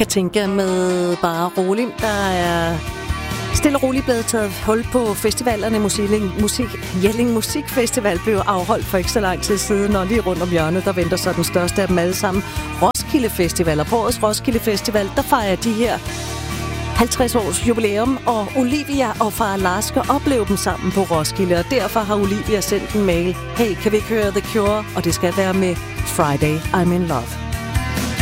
kan tænke med bare roligt. Der er stille og roligt blevet taget hul på festivalerne. Jelling Musikfestival blev afholdt for ikke så lang tid siden, og lige rundt om hjørnet, der venter så den største af dem alle sammen. Roskilde Festival, og på årets Roskilde Festival, der fejrer de her 50 års jubilæum, og Olivia og far Lars skal opleve dem sammen på Roskilde, og derfor har Olivia sendt en mail. Hey, kan vi ikke høre The Cure? Og det skal være med Friday I'm in Love.